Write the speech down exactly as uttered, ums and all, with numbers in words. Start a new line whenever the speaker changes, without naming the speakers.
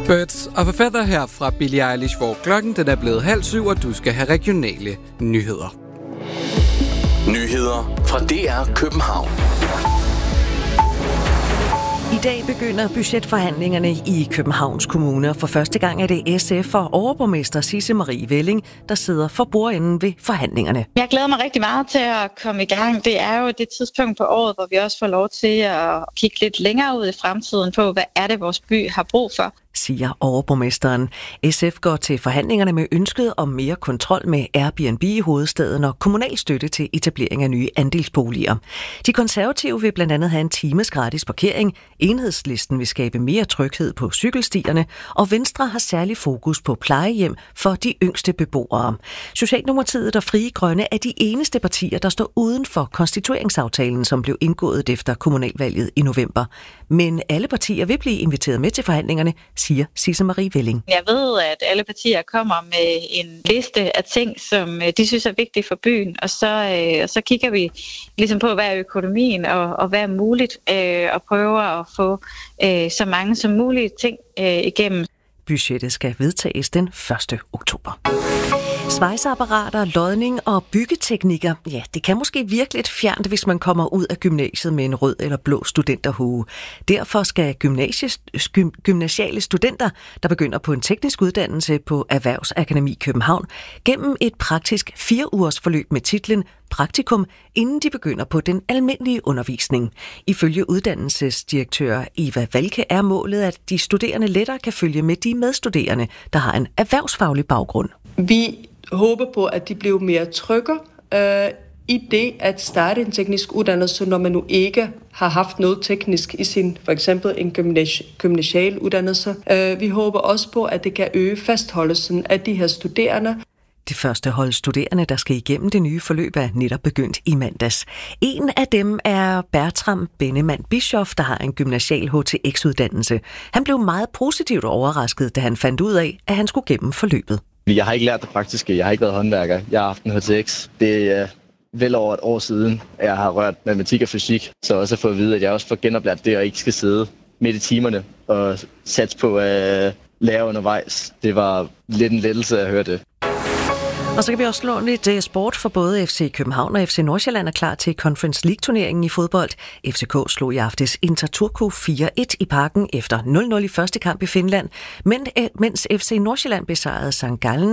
Birds og forfatter her fra Billie Eilish, hvor klokken den er blevet halv syv, og du skal have regionale nyheder.
Nyheder fra D R København.
I dag begynder budgetforhandlingerne i Københavns Kommune. For første gang er det S F og overborgmester Sisse Marie Velling, der sidder for bordenden ved forhandlingerne.
Jeg glæder mig rigtig meget til at komme i gang. Det er jo det tidspunkt på året, hvor vi også får lov til at kigge lidt længere ud i fremtiden på, hvad er det, vores by har brug for,
siger overborgmesteren. S F går til forhandlingerne med ønsket om mere kontrol med Airbnb i hovedstaden og kommunal støtte til etablering af nye andelsboliger. De konservative vil blandt andet have en times gratis parkering, Enhedslisten vil skabe mere tryghed på cykelstierne, og Venstre har særlig fokus på plejehjem for de yngste beboere. Socialdemokratiet og Frie Grønne er de eneste partier, der står uden for konstitueringsaftalen, som blev indgået efter kommunalvalget i november. Men alle partier vil blive inviteret med til forhandlingerne, siger Sisse Marie Velling.
Jeg ved, at alle partier kommer med en liste af ting, som de synes er vigtige for byen, og så, øh, så kigger vi ligesom på, hvad er økonomien og, og hvad er muligt, øh, og prøver at få øh, så mange som muligt ting øh, igennem.
Budgettet skal vedtages den første oktober. Svejseapparater, lodning og byggeteknikker, ja, det kan måske virke lidt fjernt, hvis man kommer ud af gymnasiet med en rød eller blå studenterhue. Derfor skal gymnasiale studenter, der begynder på en teknisk uddannelse på Erhvervsakademi København, gennem et praktisk fire ugers forløb med titlen Praktikum, inden de begynder på den almindelige undervisning. Ifølge uddannelsesdirektør Eva Valke er målet, at de studerende lettere kan følge med de medstuderende, der har en erhvervsfaglig baggrund.
Vi håber på, at de bliver mere trygge øh, i det at starte en teknisk uddannelse, når man nu ikke har haft noget teknisk i sin, for eksempel en gymnasial uddannelse. Øh, vi håber også på, at det kan øge fastholdelsen af de her studerende.
Det første hold studerende, der skal igennem det nye forløb, er netop begyndt i mandags. En af dem er Bertram Bennemann Bischoff, der har en gymnasial H T X-uddannelse. Han blev meget positivt overrasket, da han fandt ud af, at han skulle gennem forløbet.
Jeg har ikke lært det praktiske. Jeg har ikke været håndværker. Jeg har haft en H T X. Det er vel over et år siden, at jeg har rørt matematik og fysik. Så også at få at vide, at jeg også får genoplært det, og ikke skal sidde midt i timerne og satse på at lære undervejs. Det var lidt en lettelse at høre det.
Og så kan vi også slå lidt sport, for både F C København og F C Nordsjælland er klar til Conference League-turneringen i fodbold. F C K slog i aftes Inter Turku fire et i Parken efter nul nul i første kamp i Finland, men, mens F C Nordsjælland besejrede Sankt Gallen